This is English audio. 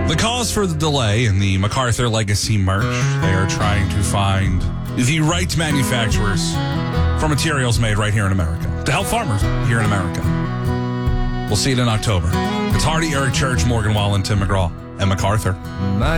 The cause for the delay in the MacArthur Legacy merch, they are trying to find the right manufacturers for materials made right here in America to help farmers here in America. We'll see it in October. It's Hardy, Eric Church, Morgan Wallen, Tim McGraw, and MacArthur.